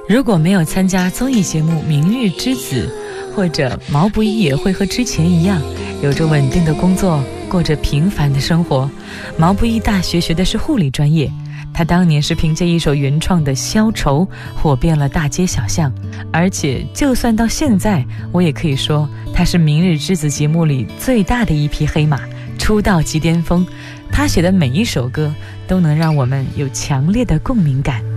如果没有参加综艺节目《明日之子》，或者毛不易也会和之前一样，有着稳定的工作，过着平凡的生活。毛不易大学学的是护理专业，他当年是凭借一首原创的《消愁》火遍了大街小巷，而且就算到现在，我也可以说他是《明日之子》节目里最大的一匹黑马，出道即巅峰。他写的每一首歌都能让我们有强烈的共鸣感。